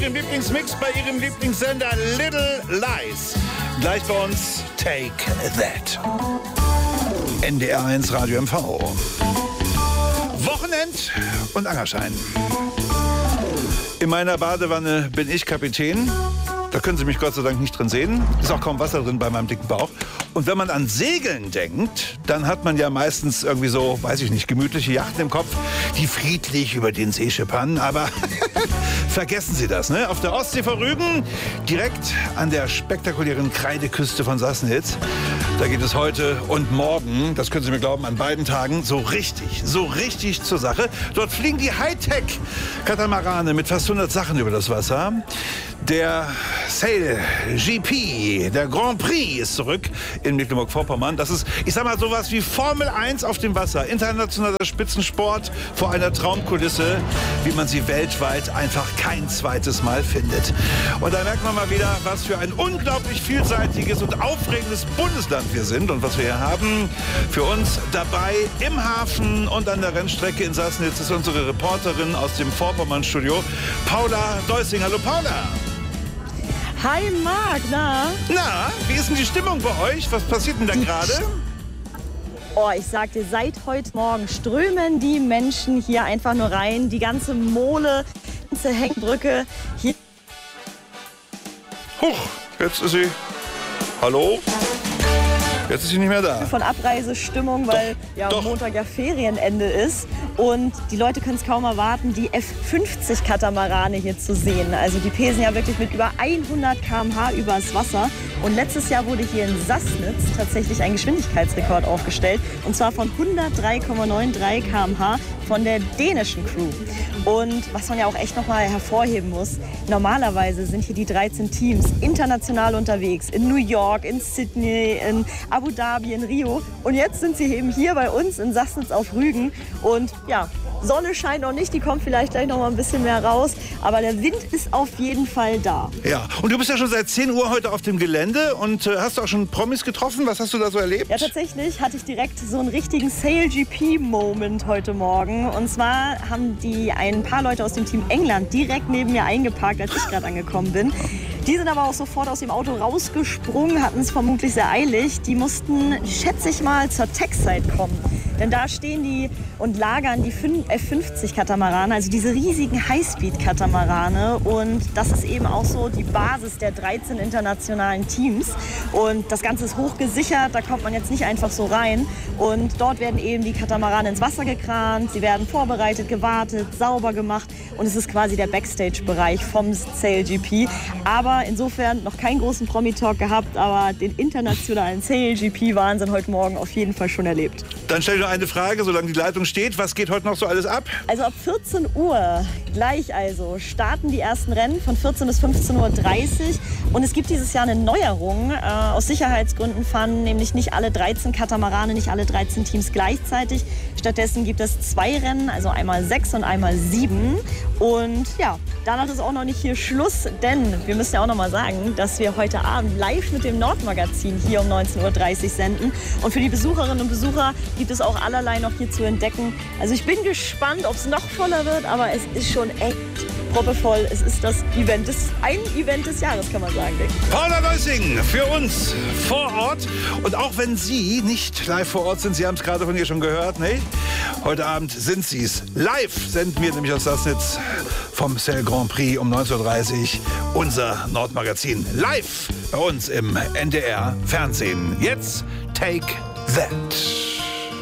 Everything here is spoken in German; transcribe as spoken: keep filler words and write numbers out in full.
Ihrem Lieblingsmix bei Ihrem Lieblingssender Little Lies. Gleich bei uns Take That. N D R eins Radio M V. Wochenend und Angerschein. In meiner Badewanne bin ich Kapitän. Da können Sie mich Gott sei Dank nicht drin sehen. Ist auch kaum Wasser drin bei meinem dicken Bauch. Und wenn man an Segeln denkt, dann hat man ja meistens irgendwie so, weiß ich nicht, gemütliche Yachten im Kopf, die friedlich über den See schippern. Aber vergessen Sie das, ne? Auf der Ostsee vor Rügen, direkt an der spektakulären Kreideküste von Sassnitz. Da geht es heute und morgen, das können Sie mir glauben, an beiden Tagen so richtig, so richtig zur Sache. Dort fliegen die Hightech-Katamarane mit fast hundert Sachen über das Wasser. Der Sail G P, der Grand Prix, ist zurück in Mecklenburg-Vorpommern. Das ist, ich sag mal, sowas wie Formel eins auf dem Wasser. Internationaler Spitzensport vor einer Traumkulisse, wie man sie weltweit einfach kein zweites Mal findet. Und da merkt man mal wieder, was für ein unglaublich vielseitiges und aufregendes Bundesland wir sind und was wir hier haben. Für uns dabei im Hafen und an der Rennstrecke in Sassnitz ist unsere Reporterin aus dem Vorpommern-Studio, Paula Deusing. Hallo Paula. Hi Marc, na? Na, wie ist denn die Stimmung bei euch? Was passiert denn da gerade? Oh, ich sag dir, seit heute Morgen strömen die Menschen hier einfach nur rein. Die ganze Mole, die ganze Hängebrücke. Hier. Huch, jetzt ist sie. Hallo? Jetzt ist sie nicht mehr da. Von Abreisestimmung, weil doch, ja doch. Montag ja Ferienende ist. Und die Leute können es kaum erwarten, die F fünfzig Katamarane hier zu sehen. Also die pesen ja wirklich mit über hundert Kilometer pro Stunde übers Wasser. Und letztes Jahr wurde hier in Sassnitz tatsächlich ein Geschwindigkeitsrekord aufgestellt. Und zwar von hundertdrei Komma dreiundneunzig Kilometer pro Stunde von der dänischen Crew. Und was man ja auch echt nochmal hervorheben muss, normalerweise sind hier die dreizehn Teams international unterwegs. In New York, in Sydney, in Abu Dhabi, in Rio. Und jetzt sind sie eben hier bei uns in Sassnitz auf Rügen. Und ja, Sonne scheint noch nicht, die kommt vielleicht gleich noch mal ein bisschen mehr raus. Aber der Wind ist auf jeden Fall da. Ja, und du bist ja schon seit zehn Uhr heute auf dem Gelände und äh, hast du auch schon Promis getroffen? Was hast du da so erlebt? Ja, tatsächlich hatte ich direkt so einen richtigen Sail G P-Moment heute Morgen. Und zwar haben die ein paar Leute aus dem Team England direkt neben mir eingeparkt, als ich gerade angekommen bin. Die sind aber auch sofort aus dem Auto rausgesprungen, hatten es vermutlich sehr eilig. Die mussten, schätze ich mal, zur Tech-Site kommen. Denn da stehen die und lagern die F fünfzig Katamarane, also diese riesigen Highspeed-Katamarane. Und das ist eben auch so die Basis der dreizehn internationalen Teams. Und das Ganze ist hochgesichert, da kommt man jetzt nicht einfach so rein. Und dort werden eben die Katamarane ins Wasser gekrant, sie werden vorbereitet, gewartet, sauber gemacht. Und es ist quasi der Backstage-Bereich vom Sail G P. Aber insofern noch keinen großen Promi-Talk gehabt, aber den internationalen Sail G P-Wahnsinn heute Morgen auf jeden Fall schon erlebt. Dann stell dir noch eine Frage, solange die Leitung steht. Was geht heute noch so alles ab? Also ab vierzehn Uhr, gleich also, starten die ersten Rennen von vierzehn bis fünfzehn Uhr dreißig. Und es gibt dieses Jahr eine Neuerung. Äh, aus Sicherheitsgründen fahren nämlich nicht alle dreizehn Katamarane, nicht alle dreizehn Teams gleichzeitig. Stattdessen gibt es zwei Rennen, also einmal sechs und einmal sieben. Und ja, danach ist auch noch nicht hier Schluss, denn wir müssen ja auch noch mal sagen, dass wir heute Abend live mit dem Nordmagazin hier um neunzehn Uhr dreißig senden. Und für die Besucherinnen und Besucher gibt es auch allerlei noch hier zu entdecken. Also ich bin gespannt, ob es noch voller wird, aber es ist schon echt proppevoll. Es ist das Event, des, ein Event des Jahres, kann man sagen, denke ich. Paula Deusing für uns vor Ort. Und auch wenn Sie nicht live vor Ort sind, Sie haben es gerade von ihr schon gehört, ne? Heute Abend sind Sie es. Live senden wir nämlich aus Sassnitz vom Sail Grand Prix um neunzehn Uhr dreißig unser Nordmagazin. Live bei uns im N D R Fernsehen. Jetzt Take That.